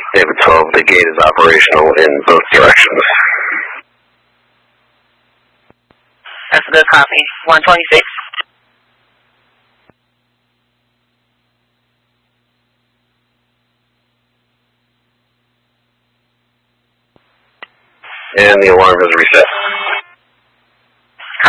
David 12, the gate is operational in both directions. That's a good copy. 126. And the alarm is reset.